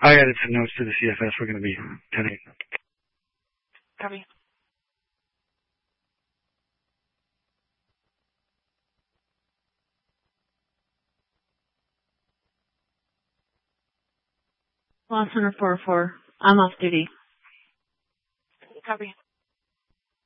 I added some notes to the CFS. We're going to be 10-8. Copy. Law Center 4-4. I'm off duty. Copy.